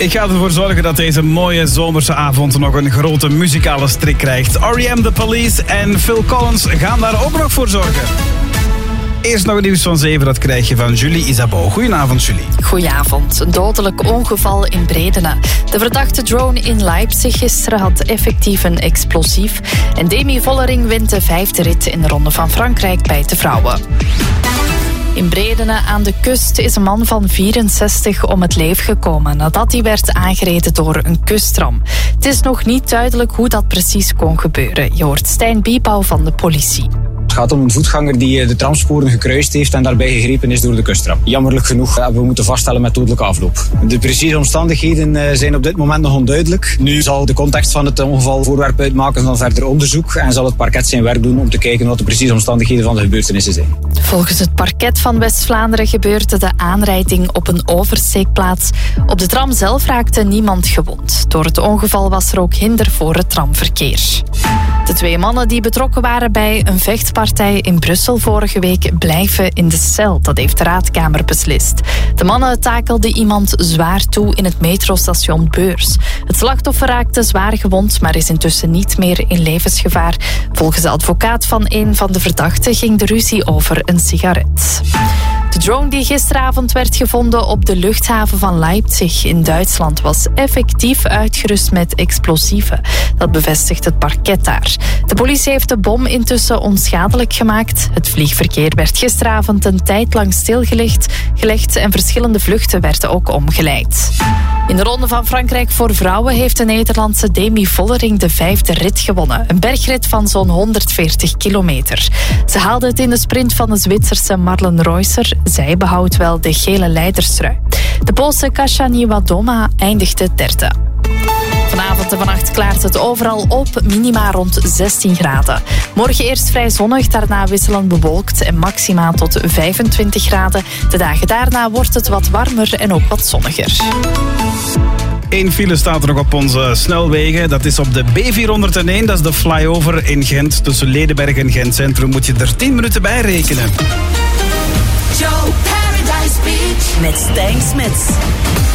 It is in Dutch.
Ik ga ervoor zorgen dat deze mooie zomerse avond nog een grote muzikale strik krijgt. R.E.M., The Police en Phil Collins gaan daar ook nog voor zorgen. Eerst nog het nieuws van 7, dat krijg je van Julie Isabeau. Goedenavond, Julie. Goedenavond. Een dodelijk ongeval in Bredene. De verdachte drone in Leipzig gisteren had effectief een explosief. En Demi Vollering wint de 5e rit in de Ronde van Frankrijk bij de vrouwen. In Bredene aan de kust is een man van 64 om het leven gekomen nadat hij werd aangereden door een kusttram. Het is nog niet duidelijk hoe dat precies kon gebeuren. Je hoort Stijn Biebouw van de politie. Het gaat om een voetganger die de tramsporen gekruist heeft en daarbij gegrepen is door de kusttram. Jammerlijk genoeg hebben we moeten vaststellen met dodelijke afloop. De precieze omstandigheden zijn op dit moment nog onduidelijk. Nu zal de context van het ongeval voorwerp uitmaken van verder onderzoek en zal het parket zijn werk doen om te kijken wat de precieze omstandigheden van de gebeurtenissen zijn. Volgens het parket van West-Vlaanderen gebeurde de aanrijding op een oversteekplaats. Op de tram zelf raakte niemand gewond. Door het ongeval was er ook hinder voor het tramverkeer. De 2 mannen die betrokken waren bij een vechtpartij in Brussel vorige week blijven in de cel. Dat heeft de raadkamer beslist. De mannen takelden iemand zwaar toe in het metrostation Beurs. Het slachtoffer raakte zwaar gewond, maar is intussen niet meer in levensgevaar. Volgens de advocaat van een van de verdachten ging de ruzie over een sigaret. De drone die gisteravond werd gevonden op de luchthaven van Leipzig in Duitsland was effectief uitgerust met explosieven. Dat bevestigt het parket daar. De politie heeft de bom intussen onschadelijk gemaakt. Het vliegverkeer werd gisteravond een tijd lang stilgelegd en verschillende vluchten werden ook omgeleid. In de Ronde van Frankrijk voor vrouwen heeft de Nederlandse Demi Vollering de 5e rit gewonnen. Een bergrit van zo'n 140 kilometer. Ze haalde het in de sprint van de Zwitserse Marlen Reusser. Zij behoudt wel de gele leiderstrui. De Poolse Kasia Niewiadoma eindigde 3e. Vanavond en vannacht klaart het overal op, minima rond 16 graden. Morgen eerst vrij zonnig, daarna wisselend bewolkt en maxima tot 25 graden. De dagen daarna wordt het wat warmer en ook wat zonniger. 1 file staat er nog op onze snelwegen. Dat is op de B401, dat is de flyover in Gent. Tussen Ledenberg en Gent Centrum moet je er 10 minuten bij rekenen. Joe Paradise Beach met Stijn Smits.